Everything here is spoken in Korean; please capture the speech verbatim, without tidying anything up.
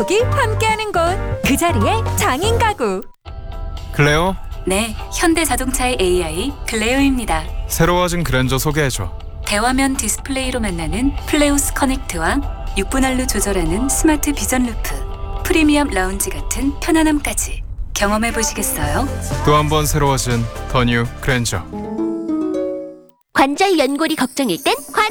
가족이 함께하는 곳, 그 자리에 장인 가구. 클레오, 네, 현대자동차의 에이아이 클레오입니다. 새로워진 그랜저 소개해줘. 대화면 디스플레이로 만나는 플레오스 커넥트와 육 분할로 조절하는 스마트 비전 루프, 프리미엄 라운지 같은 편안함까지 경험해 보시겠어요? 또 한 번 새로워진 더 뉴 그랜저. 관절 연골이 걱정일 땐 관